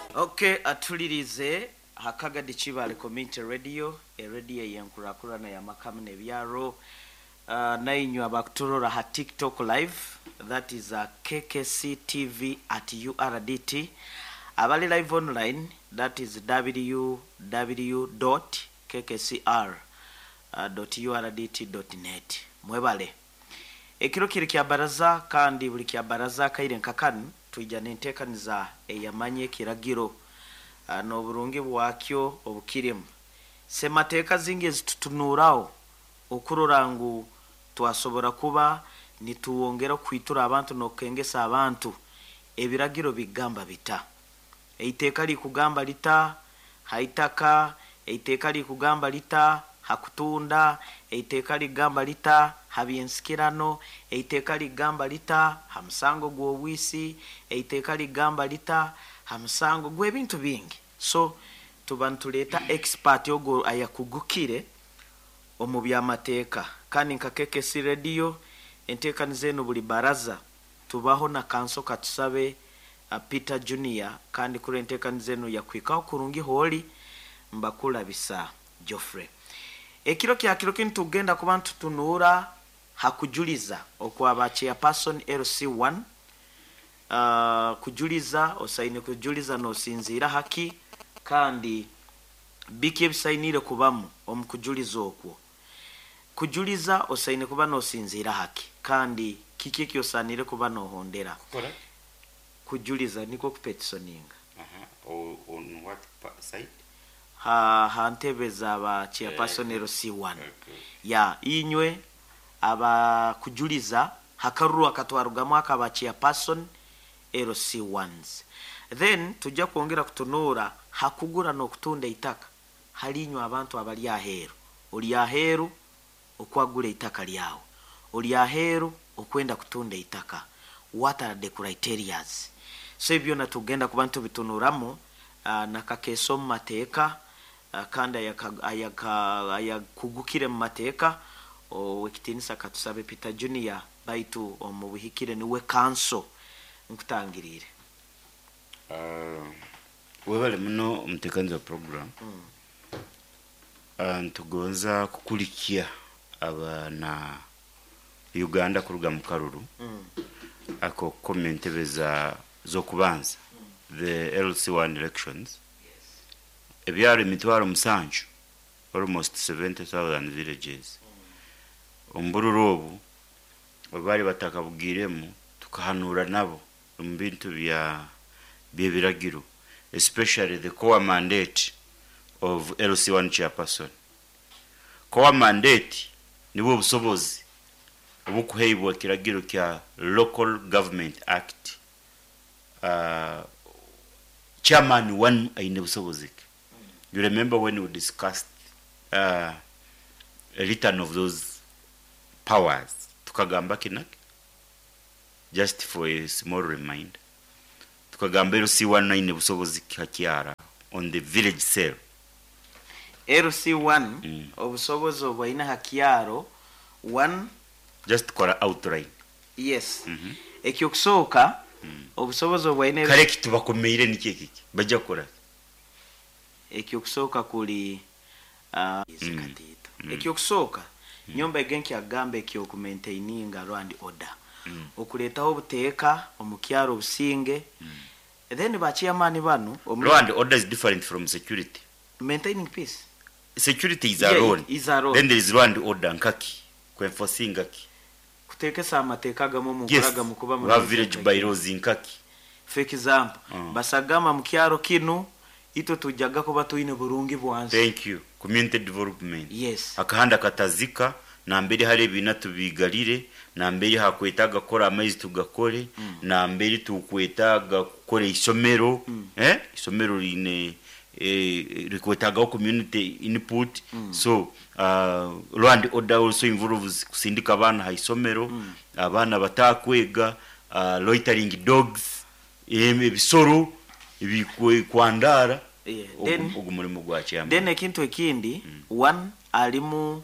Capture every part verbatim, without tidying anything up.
Okay, atulirize Hakagadi Chibale Community Radio, a radio yankurakurana ya makamu nebyaro. Uh, nainywa bakuturora ha TikTok live, that is uh, K K C T V at U R D T. Abali live online, that is w w w dot k k c r dot u r d t dot net. Mwebale. Ekiro kiri kya baraza kandi buli kya baraza kaire nkakanu tuija nentekaniza eyamanye kiragiro uh, no burungi bwakyo obukirimu. Semateeka zingi zitutunurawo okurorangu twasobora kuba nituwongera kwitura abantu nokengesa abantu ebiragiro bigamba bita. Eiteka li kugamba lita haitaka, eiteka li kugamba lita hakutunda, eiteka li gamba lita habyensikirano, eiteka li gamba lita hamsango gw'obwisi, eiteka li gamba lita hamsango gw'ebintu bingi. So tubantuleta expert yogo ayakugukire omu by'amateeka kandi nka K K C radio enteekanizeeno buli baraza tubaho na kanso katusabe uh, Peter Junior kandi kuri enteekanizeeno yakwikaho kurungi holi mbakula bisa Geoffrey. Ekiro kya kiro kintu tugenda kuba ntutunura hakujuliza okwaba chairperson L C one uh, kujuliza osaine kujuliza no sinzira haki kandi biki ebisainire kubamu omukujuliza okwo. Kujuliza osaine kuba no sinzira haki kandi kiki kyosanire kuba no hondera. Correct. Kujuliza niko kupetisoninga. Aha. Uh-huh. On what side? Ha hantebeza aba chairperson L C one. Okay. Ya inywe aba kujuliza hakaru akatwarugamu akaba chairperson L C ones. Then tujja kuongera kutunura hakugura no kutunda itaka. Halinywa abantu abali aheru. Oli aheru okwagula itaka lyawo. Oli aheru okwenda kutunda itaka. What are the criteria? So ibyo natugenda kubantu bitunuramo uh, nakakeso mu mateeka uh, kandi ayakugukire mu mateeka o wekitinisa katusabe Peter Junior baitu omu buhikire niwe kanso nkutangirire. Uh, webale muno omutekanza program mm. uh, ntugonza kukulikia abana Uganda kuruga mu karuru mm. ako comment beza zo kubanza mm. the L C one elections. Yes. Ebyaro mitwaro musanju almost seventy thousand villages mm. Ombururobu bari batakabugiremu tukahanura nabo mu bintu bya byebiragiro, especially the core mandate of L C one chairperson. Core mandate nibo busobozi obukuheibwa kiragiro kya Local Government Act. Uh, chairman one aine busobozi. You remember when we discussed uh, a return of those powers tukagamba kinaki? Just for a small reminder. Tukagamba L C one aine busobozi kakiara on the village cell. L C one mm. obusobozi obwaina hakiaro one just kora outline. Yes. Mhm. Ekyo kusoka mm. obusobozi obwaina kale kitubakomeire niki kiki bajja kora. Ekyo kusoka kuli uh izikatito. Mm. Ekyo kusoka mm. nyomba egenki agambe ekyo ku maintaininga land order. Mm. Okuletaho obuteeka omukyaro obusinge. Mm. Then ba chairman bano land order is different from security. Maintaining peace. Security is yeah, a role. Is a role. Then there is land order nkaki kwenforcing nkaki. Kutekesa amateeka gamu mu kuraga mu kuba mu village bylaws nkaki. For example, mm. basagama mu kyaro kinu ito tujaga kuba tuine burungi bwanze. Thank you. Community development. Yes. Akahanda katazika na mbere hari bina tubigalire na mbere hakwetaga kora amaizi tugakore mm. na mbere tukwetaga kukora isomero mm. eh isomero line eh rekwetaga community input mm. so uh, land order also involves kusindika abana ha isomero mm. abana batakwega uh, loitering dogs ebisoro ibikwe kwandara yeah. Then ogumurimo gwa cyama then ekintu ekindi mm. one alimu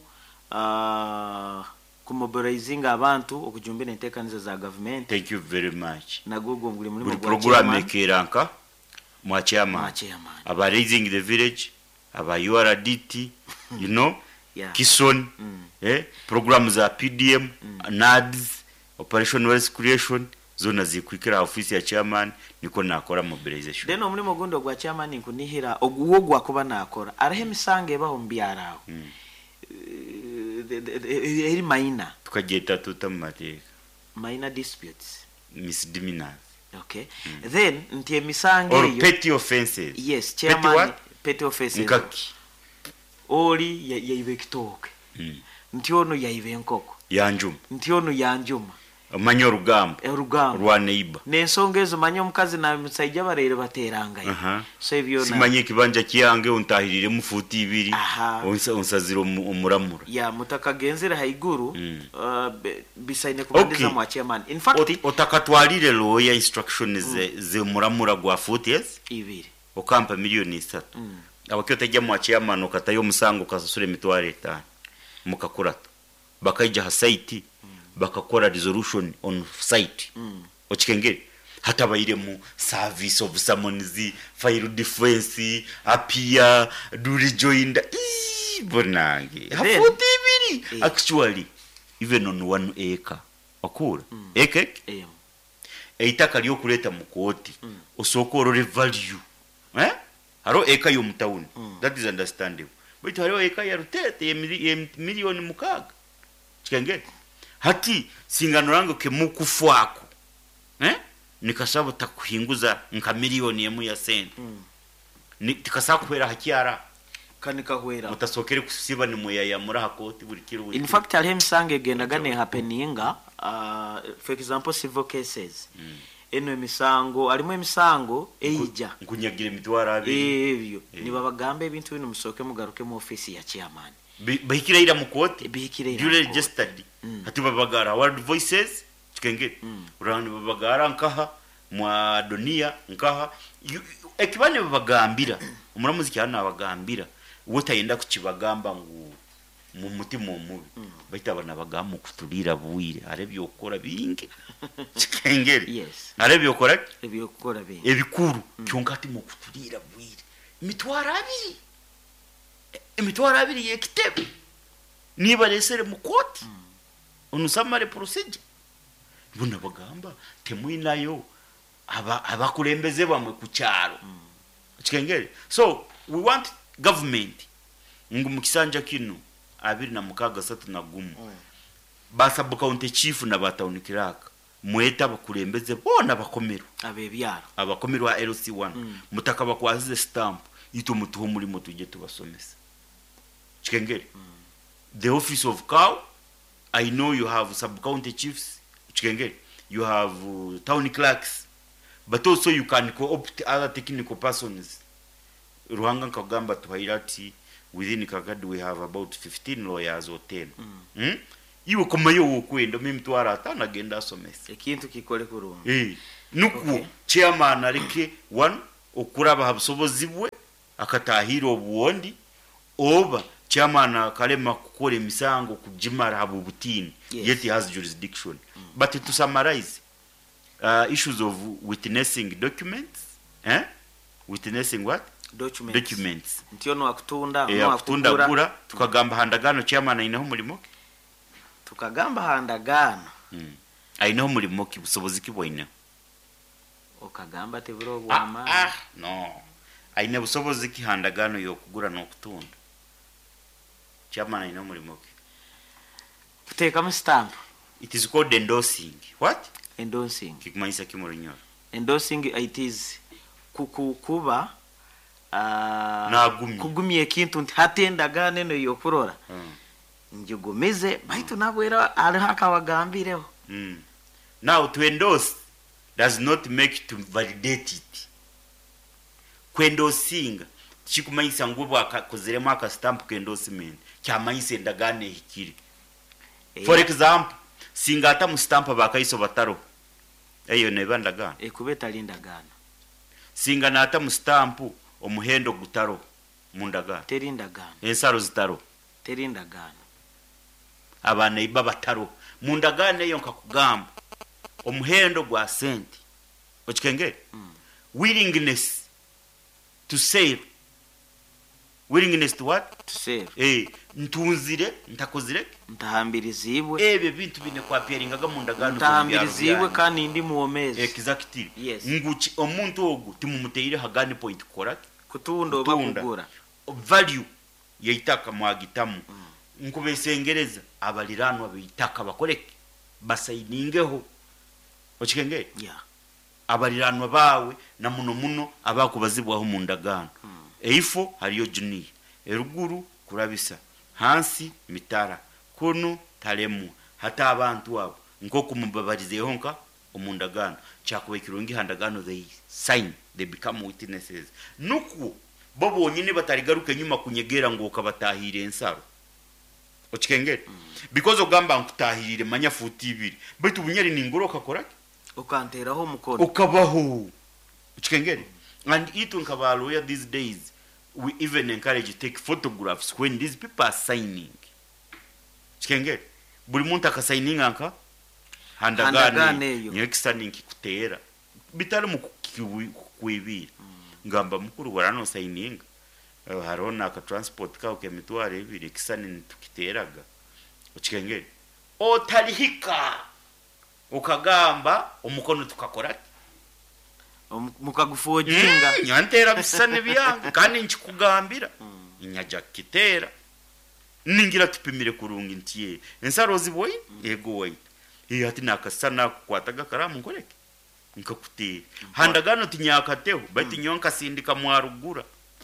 uh, kumobilizing abantu okujumbira enteekaniza za government. Thank you very much. Nagugo nguli mulimo gwa program ekeranka mwa chairman Mwa chairman. aba raising the village aba U R D T you know Yeah. Kison Mm. eh programs za P D M mm. N A D S operation wealth creation zona zikwikira office ya chairman niko nakora mobilization then omulimo gundo gwa chairman nkunihira oguwo gwa kuba nakora arahe misange baho mbyaraho mm. uh, eri minor tukageta tutamateka minor disputes misdemeanors okay mm. then ntie misange or yo petty offenses yes chairman petty, petty offenses nkaki oli yayibe kitoke mm. nti ono yayibe enkoko yanjuma nti ono yanjuma manyo rugamba erugamba rwa neighbor n'ensonga ezo manyo omukazi na musajja barere baterangayo uh -huh. so ebyo na simanye kibanja kiyange untahirire mu futi ibiri onsa onsaziro umuramura ya mutaka genzere haiguru mm. uh, bisaine kubandiza okay. Mwa chairman in fact otakatwalire lawyer instructions ze, mm. ze muramura gwa futi yes ibiri okampa milioni three mm. abakyo tajya mwa chairman okatayo musango kasasure mitware tano mukakurata bakaija ha site mm. bakakora resolution on site mm. okikengere hata bayire mu service of summons fire defense appear do rejoinder bonange hafuti ibiri actually even on one acre okura mm. eke em eitaka lyo kuleta mu koti mm. osokoro re value eh haro eka yo mutawuni mm. that is understandable but haro eka ya rutete ye milioni mukaga kikenge hati singano rango ke mukufwako eh nikasaba takuhinguza nka milioni yemu ya sente mm. ni tikasa kuhera hakiara kanika hwera mutasokere kusiba ni moya ya muri hakoti buri kiro in fact ali hemsange genda gane happeninga uh, for example civil cases mm. eno emisango alimo emisango eija nkunyagire mitwara abiri ebyo e. Ni babagambe ebintu bino musoke mugaruke mu office ya chairman bahikira ira mukoti bahikira ira duly registered mm. hati babagara world voices kikenge mm. urani babagara nkaha mwa dunia nkaha ekibane babagambira umuramuzi cyane abagambira wotayenda kukibagamba ngo mu mutima omubi mm. bahita abana bagamu kutulira buire arebyo okora bingi kikengere yes arebyo okora ebyo okora bingi ebikuru mm. kyongati mu kutulira buire mitwara abiri emitwara abiri yekitebe niba lesere mu koti mm. onusamare procedure buna bagamba temuinayo aba abakulembeze bamwe ku cyaro mm. kikengere so we want government ngo mukisanja kino abiri na mukaga satu na gumu mm. basabu county chief na batawunikiraka mweta bakulembeze bona bakomero abebyaro abakomero wa L C one mm. mutaka bakwazize stamp ito mutuho muri moto je tubasomesa kikengere mm. the office of cow I know you have sub county chiefs kikengere you have uh, town clerks but also you can co-opt other technical persons Ruhanga Kagamba tuhirati within Kagadi we have about fifteen lawyers or ten mm. hmm? Iwe komayo wokwenda mimi twara atana genda somesa ekintu kikole kurunga eh nuko okay. Chairman arike one okuraba habusobozi bwe akatahira obuondi oba chairman akalema kukora emisango kujimara habu butini yes. Yet he has jurisdiction mm. But to summarize uh, issues of witnessing documents eh witnessing what documents documents ntiyo no akutunda no akutunda gura tukagamba handagano chairman ainaho mulimo tukagamba handagano mm. ainaho mulimo kibusobozi kibwine okagamba teburo bwama ah, ah no aina busobozi ki handagano yo kugura no kutunda chairman ainaho mulimo kuteka mu stamp it is called endorsing what endorsing kikumanyisa kimurinyo endorsing it is kukukuba uh, nagumye kugumye ekintu nti hatendagane no yokurora mm. Njugumeze baitu nabwera ari hakabagambireho mm. Now to endorse does not make to validate it kwendorsinga chikumanyisa ngubwa akakozeremo aka stamp endorsement cyamanyise endagane hikiri yeah. For example singata mu stamp bakaiso bataro eyo nebandagana ekubeta lindagana singa nata mu stamp omuhendo gutaro mundagana terindagana ensaro zitaro terindagana abana iba bataro mundagana eyo nkakugamba omuhendo gwa sente okikenge mm. Willingness to sell. Willingness to what? To sell. Eh, ntunzire ntakozire ntahambirizibwe ebe bintu bine kwa pieringaga mu ndagano ntahambirizibwe kandi ndi muomezi. Exactly. Yes. Nguki omuntu ogu timumuteire hagani point correct kutundo bakugura value yaitaka mwagitamu mm. Nkubesengereza abaliranwa beitaka bakoreke basainingeho okikenge yeah. Abaliranwa bawe na muno muno abakubazibwaho mu ndagano mm. Eifo hariyo junior eruguru kurabisa hansi mitara kuno talemu hata abantu abo nko kumubabarizeho nka omundagano cyakuba kirungi handagano they sign they become witnesses nuko bobo wonyine batarigaruke nyuma kunyegera ngo kabatahire ensaro okikengere mm. Because ogamba nkutahirire manya futi ibiri bitu bunyeri ningoroka korake ukanteraho mukono ukabaho okikengere mm. And it unkabaloya these days we even encourage to take photographs when these people are signing okikengere buli muntu akasigning anka handagane nyekisani nkikutera bitari mu kuibira mm. Ngamba mukuru warano signing uh, harona ka transport ka ukemitware ibiri kisani tukiteraga okikengere otalihika ukagamba umukono tukakora mukagufojinga mm, nyantera bisane byanga kandi nkikugambira mm. Inyaja kitera ningira tupimire kurunga intiye ensaro ziboyi mm. Ego wait iyo ati nakasana kwataga karamu nkoreke nkakutera mm. Handagano tinyakateho bati mm. Nyonka sindika mwarugura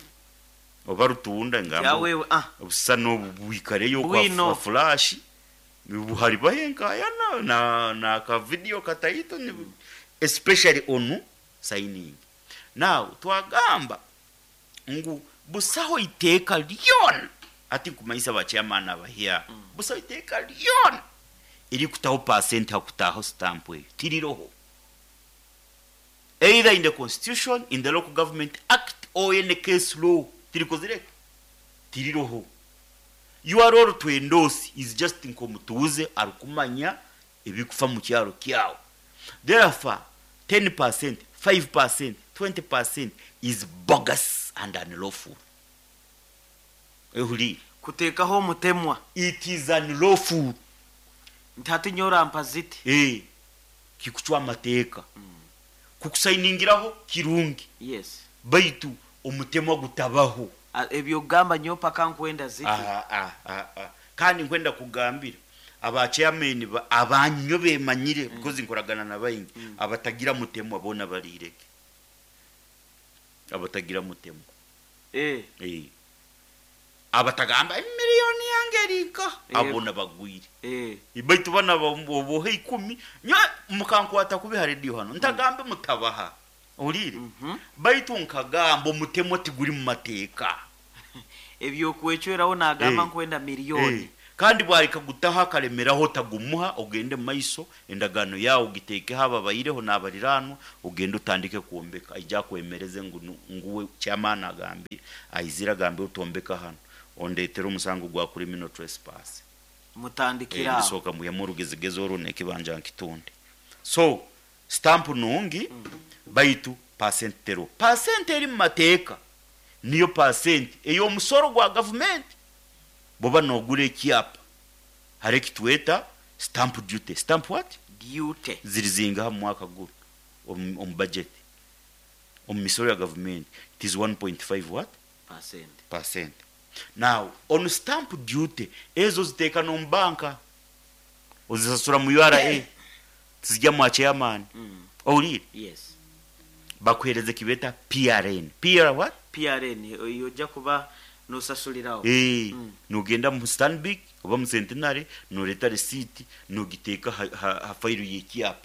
obarutunda ngamba yawe ah ubusano bubikare yo kwa flash buhari bahenka yana na na ka video kataito ni mm. Especially onu signing now twagamba ngu busaho iteka lion ati kumaisa bachairman abahia mm. Busaho iteka lion iri kutaho percent hakutaho stamp we tiriroho either in the constitution, in the local government act, or in the case law tirikozire tiriroho your role to endorse is just inkomutuze arukumanya ebikufa mu cyaro kyawo therefore ten percent five percent twenty percent is bogus and unlawful ehuri kutekaho mutemwa it is unlawful ntatinyora mpaziti eh kikuchwa mateka mm. Kukusayiningiraho kirungi yes baitu umutemwa gutabaho ebyo gamba nyopa kankwenda ziti ah ah ah, ah. Kandi nkwenda kugambira abachairman abanyo bemanyire mm. Because inkoragana nabayingi mm. Abatagira mutemwa bona barireke abatagira mutemwa eh eh abatagamba miliyoni yangerika e. Abona bagwire eh ibaitu bana bobo he ikumi nya mukankwata kubiha radio hano ntagambe mutabaha urire mm -hmm. Baitu nkagambo mutemwa tiguri mu mateka ebyo kwecweraho nagamba nkwenda miliyoni kandi bwarika gutaha karemeraho tagumuha ogende maiso endagano yawo giteke haba bayireho nabarirano ugende utandike kuombeka ijya kwemereze ngo nguwe cyamana agambi ayizira gambe utombeka hano ondetero umusango gwa kuri mino trespass mutandikira e, soka mu yamurugezegeze orone kibanja nkitonde so stamp nungi mm. Baitu percent tero percent eri mateka niyo percent eyo musoro gwa government boba no gure kiapa hareki tweta stamp duty stamp what duty zirizinga mu mwaka guru on, on budget on misoro ya government it is one point five what percent percent now on stamp duty ezo ziteka no banka uzisasura mu U R A tizijya mu chairman mm. Ori yes bakwereze kibeta P R N P R what P R N iyo jya kuba no sasuliraho eh mm. Nugenda mu Stanbic oba mu Centenary no leta receipt no giteka ha, ha, ha file yikiapa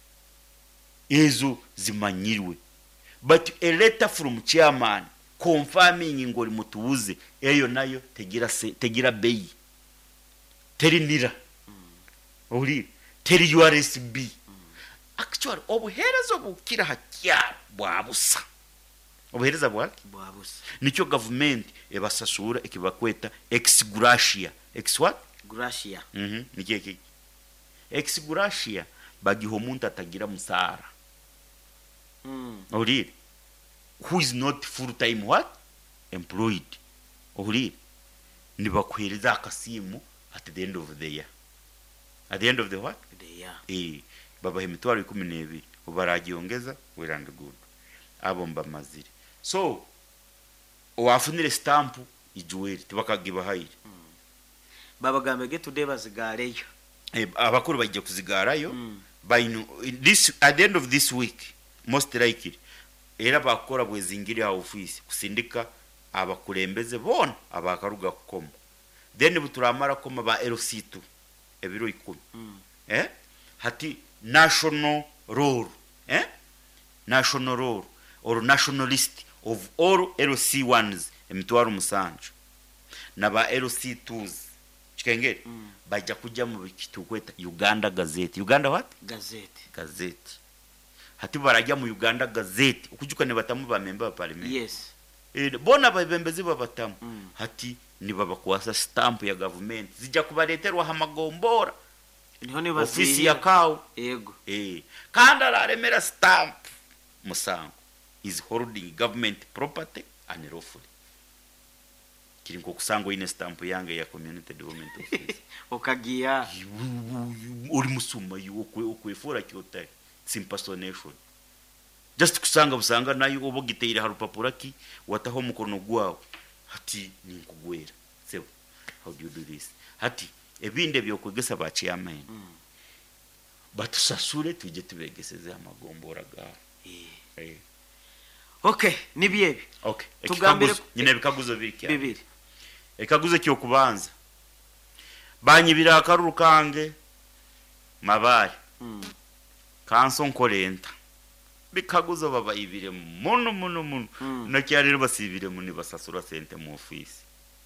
ezo zimanyirwe but a letter from chairman confirming ngori mutubuze eyo nayo tegira se, tegira bay terinira mm. Ori teri U R S B mm. Actually obuherezo bukira hakya bwabusa obuhereza bwaki bwabusa nicyo government ebasasura ekibakweta ex gratia ex what gratia mhm mm nikeke ex gratia bagiho muntu atagira musara mm. Ori who is not full time what employed ohuri nibakuhereza akasimu at the end of the year at the end of the what the year eh baba emitwaro ikumi n'ebiri ubaragiongeza well and good abo mbamazire so owafunire stamp ijuweri tibakagiba hayire mm. baba gambe get today bazigaleyo eh abakuru bajye kuzigarayo mm. by no, this at the end of this week most likely era bakora bwezingiri ha office kusindika abakurembeze bona abakaruga kukoma then buturamara koma ba L C two ebiro ikumi mm. eh hati national role eh national role or national list of all L C ones emitwaro musanju na ba L C twos chikengere mm. bajja kujja mu bikitukweta Uganda Gazette Uganda what Gazette Gazette hati barajya mu Uganda Gazette ukujuka ne batamu ba member parliament yes eh bona babembezi babatamu mm. hati ni baba kuwasa stamp ya government zijja kubaleterwa hamagombora niho ne ofisi ya kawo yego eh kanda la remera stamp musango is holding government property unlawfully kirinko kusango ine stamp yange ya community development office okagia uri musuma yuko okwefora kyotari impersonation just kusanga busanga nayo obogiteyira harupapura ki wataho mukono gwawe hati ninkugwera sebo how do you do this hati ebinde byokwegesa ba chairman mm. batusasure tuje tubegeseze amagombora ga eh eh okay nibyebi okay tugambire nyine bikaguzo biki bibiri ekaguzo kyo kubanza banyibira akaruru kange mabari mm. kanso nkolenta bikaguzo baba ibire muno muno muno mm. nakyarero basibire muni basasura sente mu office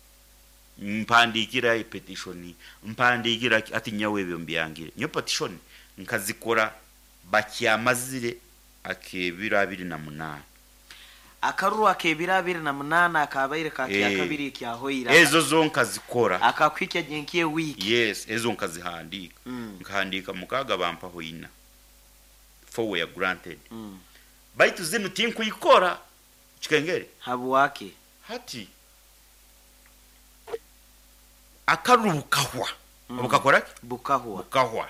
mpandikira i petition mpandikira ati nyawe byombyangire nyo petition nkazikora bakyamazire akebira abiri na munana akaruru akebira abiri na munana akabaire kakya kabiri kya hoira ezo zonka zikora akakwikya jenkiye week yes ezo nkazihandika mm. nkahandika mukaga bampa hoina for we are granted mm. baitu zinu tinku ikora chikengere habu wake hati akarubukahwa mm. ubukakora bukahwa bukahwa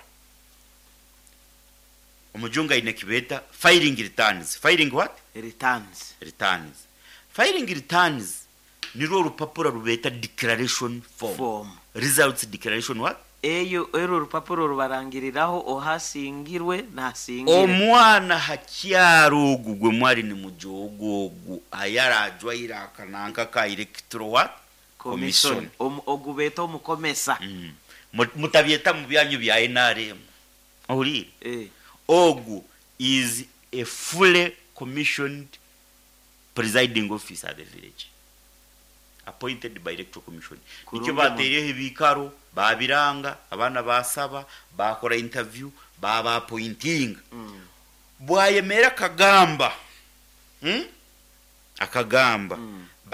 umujunga ine kibeta filing returns filing what returns returns filing returns ni ro rupapura rubeta declaration form, form. results declaration what eyo ero rupapuro rubarangiriraho ohasingirwe nasingire omwana hakyarugugwe mwari ni mujogogu ayarajwa irakananga ka electoral what commission ogubeto mukomesa mm. mutabyeta mu byanyu bya N R M ahuri eh ogu is a fully commissioned presiding officer at the village appointed by electoral commission icyo batereye ibikaro babiranga abana basaba bakora interview baba appointing mm. bwayemera kagamba hm akagamba mm.